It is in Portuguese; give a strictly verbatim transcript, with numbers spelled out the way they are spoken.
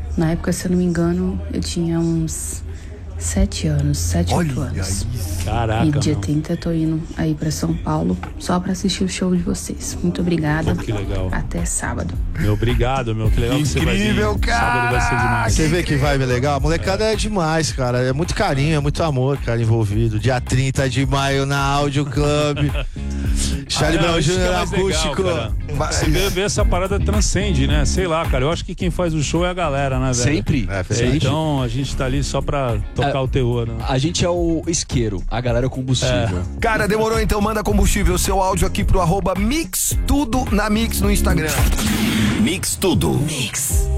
Na época, se eu não me engano, eu tinha uns sete anos, sete, oito anos. Caraca, e dia meu. trinta eu tô indo aí pra São Paulo só pra assistir o show de vocês. Muito obrigada. Pô, que legal. Até sábado. Meu, obrigado, meu. Que legal que você vai vir. Incrível, cara. Sábado vai ser demais. Você vê que vibe legal? A molecada é. é demais, cara. É muito carinho, é muito amor, cara, envolvido. Dia trinta de maio na Audio Club. Charlie Ah, não, Brown isso que é Júnior mais legal, acústico. cara. Você vê, vê essa parada transcende, né? Sei lá, cara. Eu acho que quem faz o show é a galera, né, velho? Sempre. É, É, sempre. então a gente tá ali só pra tocar É. o terror, né? A gente é o isqueiro, a galera é o combustível. Cara, demorou, então manda combustível, seu áudio aqui pro arroba Mix Tudo na Mix no Instagram. Mix Tudo. Mix.